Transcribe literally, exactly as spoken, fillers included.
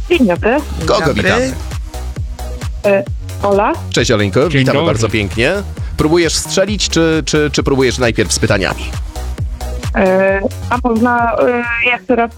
Dzień dobry. Kogo Dobry. witamy? E, Ola? Cześć Oleńko, Dzień witamy dobry. bardzo pięknie. Próbujesz strzelić, czy, czy, czy próbujesz najpierw z pytaniami? E, a można e, jeszcze raz